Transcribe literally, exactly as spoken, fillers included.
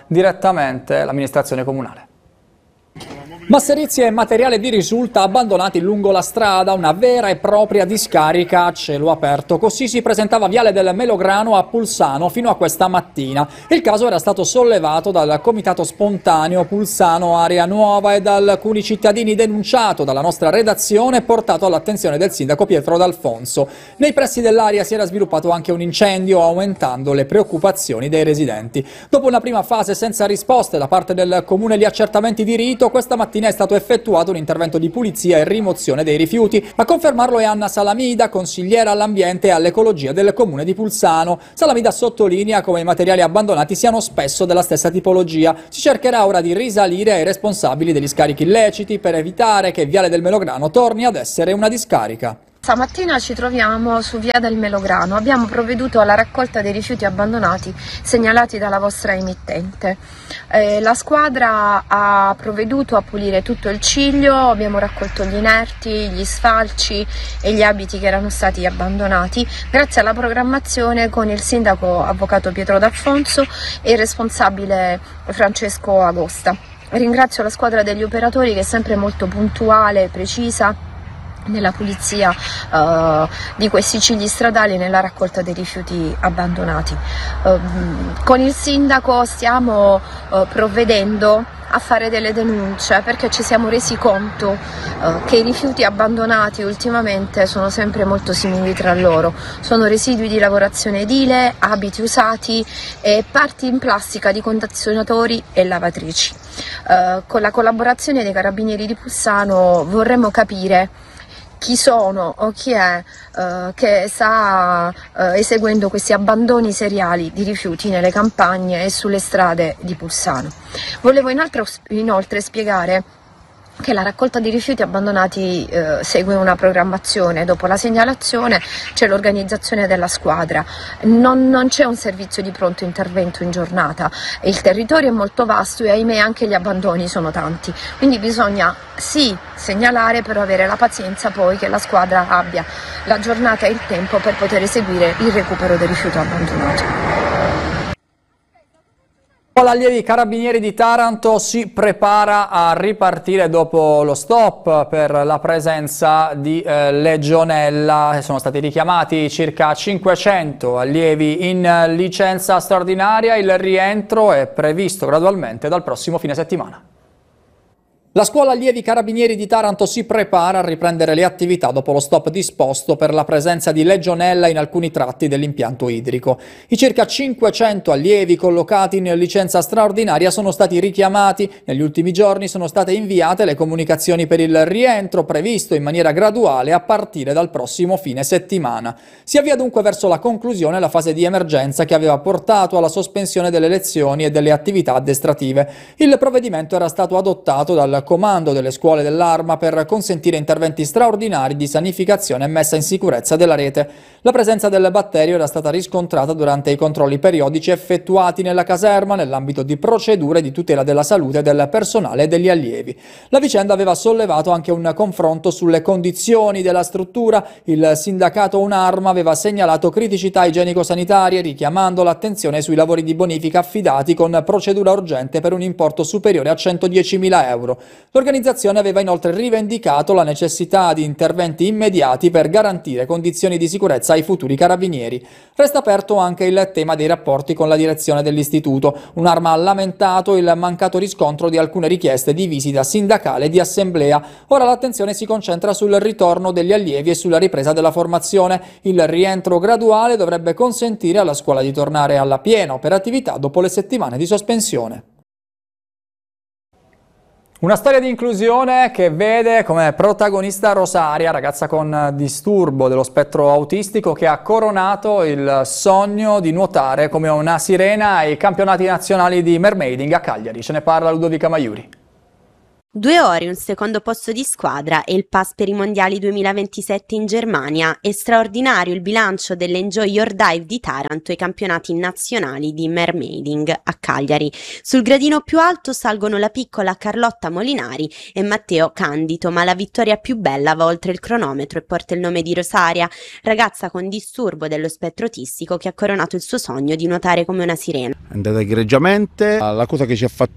direttamente l'amministrazione comunale. Masserizie e materiale di risulta abbandonati lungo la strada, una vera e propria discarica a cielo aperto. Così si presentava Viale del Melograno a Pulsano fino a questa mattina. Il caso era stato sollevato dal Comitato Spontaneo Pulsano Area Nuova e da alcuni cittadini, denunciato dalla nostra redazione e portato all'attenzione del sindaco Pietro D'Alfonso. Nei pressi dell'area si era sviluppato anche un incendio, aumentando le preoccupazioni dei residenti. Dopo una prima fase senza risposte da parte del comune e gli accertamenti di rito, questa mattina è stato effettuato un intervento di pulizia e rimozione dei rifiuti. A confermarlo è Anna Salamida, consigliera all'ambiente e all'ecologia del comune di Pulsano. Salamida sottolinea come i materiali abbandonati siano spesso della stessa tipologia. Si cercherà ora di risalire ai responsabili degli scarichi illeciti per evitare che Viale del Melograno torni ad essere una discarica. Stamattina ci troviamo su Via del Melograno, abbiamo provveduto alla raccolta dei rifiuti abbandonati segnalati dalla vostra emittente. Eh, la squadra ha provveduto a pulire tutto il ciglio, abbiamo raccolto gli inerti, gli sfalci e gli abiti che erano stati abbandonati grazie alla programmazione con il sindaco avvocato Pietro D'Alfonso e il responsabile Francesco Agosta. Ringrazio la squadra degli operatori che è sempre molto puntuale e precisa nella pulizia uh, di questi cigli stradali e nella raccolta dei rifiuti abbandonati. Uh, con il sindaco stiamo uh, provvedendo a fare delle denunce perché ci siamo resi conto uh, che i rifiuti abbandonati ultimamente sono sempre molto simili tra loro. Sono residui di lavorazione edile, abiti usati e parti in plastica di condizionatori e lavatrici. Uh, con la collaborazione dei Carabinieri di Pulsano vorremmo capire chi sono o chi è uh, che sta uh, eseguendo questi abbandoni seriali di rifiuti nelle campagne e sulle strade di Pulsano. Volevo inoltre, inoltre spiegare che la raccolta di rifiuti abbandonati eh, segue una programmazione. Dopo la segnalazione c'è l'organizzazione della squadra, non, non c'è un servizio di pronto intervento in giornata, il territorio è molto vasto e ahimè anche gli abbandoni sono tanti, quindi bisogna sì segnalare, però avere la pazienza poi che la squadra abbia la giornata e il tempo per poter eseguire il recupero del rifiuto abbandonato. L'allievi Carabinieri di Taranto si prepara a ripartire dopo lo stop per la presenza di eh, legionella. Sono stati richiamati circa cinquecento allievi in licenza straordinaria. Il rientro è previsto gradualmente dal prossimo fine settimana. La scuola allievi Carabinieri di Taranto si prepara a riprendere le attività dopo lo stop disposto per la presenza di legionella in alcuni tratti dell'impianto idrico. I circa cinquecento allievi collocati in licenza straordinaria sono stati richiamati. Negli ultimi giorni sono state inviate le comunicazioni per il rientro previsto in maniera graduale a partire dal prossimo fine settimana. Si avvia dunque verso la conclusione la fase di emergenza che aveva portato alla sospensione delle lezioni e delle attività addestrative. Il provvedimento era stato adottato dal comando delle scuole dell'Arma per consentire interventi straordinari di sanificazione e messa in sicurezza della rete. La presenza del batterio era stata riscontrata durante i controlli periodici effettuati nella caserma nell'ambito di procedure di tutela della salute del personale e degli allievi. La vicenda aveva sollevato anche un confronto sulle condizioni della struttura. Il sindacato Unarma aveva segnalato criticità igienico-sanitarie, richiamando l'attenzione sui lavori di bonifica affidati con procedura urgente per un importo superiore a centodiecimila euro. L'organizzazione aveva inoltre rivendicato la necessità di interventi immediati per garantire condizioni di sicurezza ai futuri carabinieri. Resta aperto anche il tema dei rapporti con la direzione dell'istituto. Un'Arma ha lamentato il mancato riscontro di alcune richieste di visita sindacale e di assemblea. Ora l'attenzione si concentra sul ritorno degli allievi e sulla ripresa della formazione. Il rientro graduale dovrebbe consentire alla scuola di tornare alla piena operatività dopo le settimane di sospensione. Una storia di inclusione che vede come protagonista Rosaria, ragazza con disturbo dello spettro autistico che ha coronato il sogno di nuotare come una sirena ai campionati nazionali di mermaiding a Cagliari. Ce ne parla Ludovica Maiuri. Due ore, un secondo posto di squadra e il pass per i mondiali duemilaventisette in Germania. È straordinario il bilancio dell'Enjoy Your Dive di Taranto ai campionati nazionali di mermaiding a Cagliari. Sul gradino più alto salgono la piccola Carlotta Molinari e Matteo Candito, ma la vittoria più bella va oltre il cronometro e porta il nome di Rosaria, ragazza con disturbo dello spettro autistico che ha coronato il suo sogno di nuotare come una sirena. È andata egregiamente, la cosa che ci ha fatto